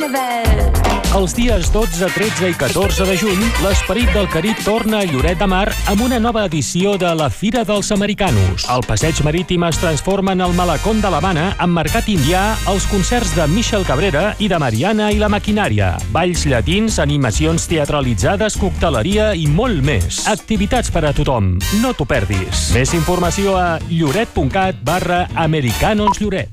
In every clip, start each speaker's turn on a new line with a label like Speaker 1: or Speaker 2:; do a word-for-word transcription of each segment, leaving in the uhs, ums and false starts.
Speaker 1: Carnaval.
Speaker 2: Els dies dotze, tretze i catorze de juny, l'Esperit del Carib torna a Lloret de Mar amb una nova edició de la Fira dels Americanos. El passeig marítim es transforma en el Malacón de l'Havana amb mercat indià, els concerts de Michel Cabrera i de Mariana i la Maquinària, balls llatins, animacions teatralitzades, cocteleria i molt més. Activitats per a tothom. No t'ho perdis. Més informació a lloret.cat barra Americanos Lloret.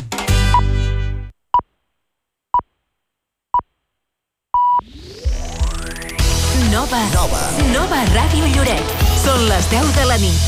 Speaker 1: Nova. Nova. Nova Ràdio Lloret. Són les deu de la nit.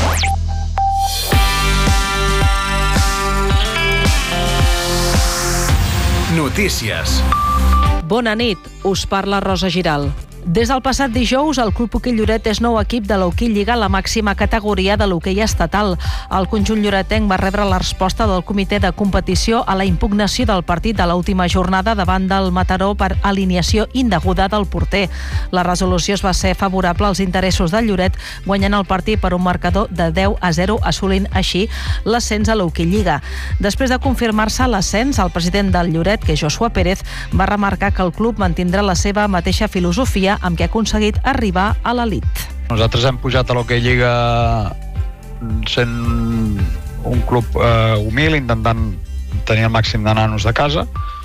Speaker 3: Notícies.
Speaker 4: Bona nit, us parla Rosa Giral. Des del passat dijous, el Club Hoquei Lloret és nou equip de l'Hoquei Lliga, la màxima categoria de l'hoquei estatal. El conjunt lloretenc va rebre la resposta del comitè de competició a la impugnació del partit de l'última jornada davant del Mataró per alineació indeguda del porter. La resolució es va ser favorable als interessos del Lloret, guanyant el partit per un marcador de deu a zero, assolint així l'ascens a l'Hoquei Lliga. Després de confirmar-se l'ascens, el president del Lloret, que és Joshua Pérez, va remarcar que el club mantindrà la seva mateixa filosofia amb què ha aconseguit arribar a l'elit.
Speaker 5: Nosaltres hem pujat a l'Hoquei Lliga sent un club eh, humil, intentant tenir el màxim de nanos de casa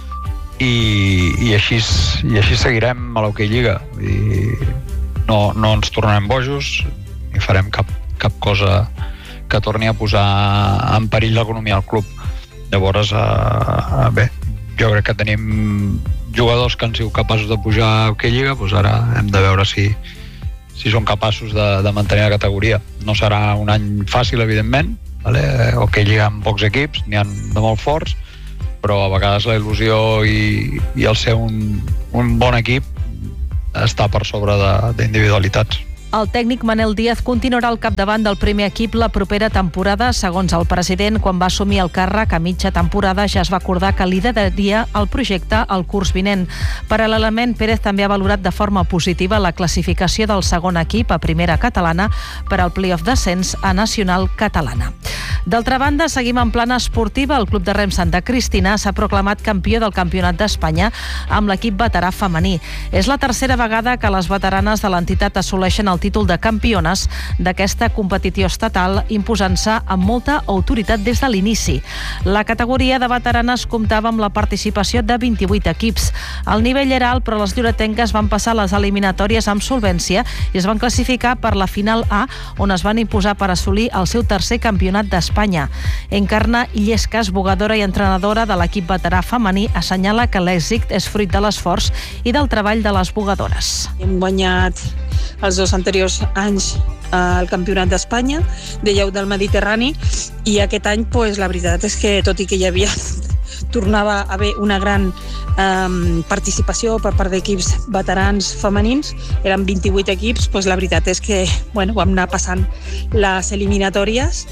Speaker 5: i, i, així, i així seguirem a l'Hoquei Lliga. I no, no ens tornarem bojos ni farem cap, cap cosa que torni a posar en perill l'economia del club. Llavors, eh, bé, jo crec que tenim jugadors que han sigut capaços de pujar a Hoquei Lliga, doncs ara hem de veure si, si són capaços de, de mantenir la categoria. No serà un any fàcil, evidentment, vale? Hoquei Lliga amb pocs equips, n'hi ha de molt forts, però a vegades la il·lusió i, i el ser un, un bon equip està per sobre d'individualitats.
Speaker 4: El tècnic Manel Díaz continuarà al capdavant del primer equip la propera temporada. Segons el president, quan va assumir el càrrec a mitja temporada ja es va acordar que lideraria el projecte el curs vinent. Paral·lelament, Pérez també ha valorat de forma positiva la classificació del segon equip a primera catalana per al play-off d'ascens a nacional catalana. D'altra banda, seguim en plana esportiva. El Club de Rem Santa Cristina s'ha proclamat campió del Campionat d'Espanya amb l'equip veterà femení. És la tercera vegada que les veteranes de l'entitat assoleixen el títol de campiones d'aquesta competició estatal, imposant-se amb molta autoritat des de l'inici. La categoria de veteranes comptava amb la participació de vint-i-vuit equips. El nivell era alt, però les lloretenques van passar les eliminatòries amb solvència i es van classificar per la final A, on es van imposar per assolir el seu tercer campionat d'Espanya. Encarna Illesca, esbugadora i entrenadora de l'equip veterà femení, assenyala que l'èxit és fruit de l'esforç i del treball de les bugadores.
Speaker 6: Hem guanyat els dos anteriors anys al Campionat d'Espanya de lleu del Mediterrani i aquest any pues, la veritat és que tot i que hi havia tornava a haver una gran um, participació per part d'equips veterans femenins, eren vint-i-vuit equips, pues, la veritat és que bueno, vam anar passant les eliminatòries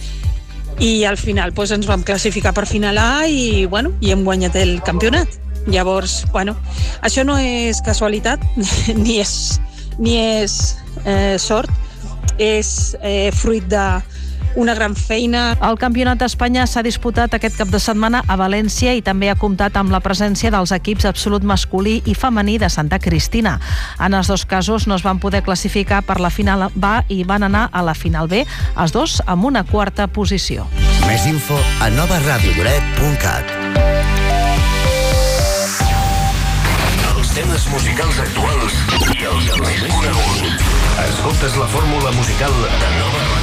Speaker 6: i al final pues, ens vam classificar per final A i, bueno, i hem guanyat el campionat. Llavors, bueno, això no és casualitat ni és ni és eh, sort, és eh, fruit d'una gran feina.
Speaker 4: El Campionat d'Espanya s'ha disputat aquest cap de setmana a València i també ha comptat amb la presència dels equips absolut masculí i femení de Santa Cristina. En els dos casos no es van poder classificar per la final A i van anar a la final B, els dos amb una quarta posició.
Speaker 3: Més info a nova ràdio lloret punt cat. Temes musicals actuals i els més coneguts. Escoltes la fórmula musical de Nova Ràdio.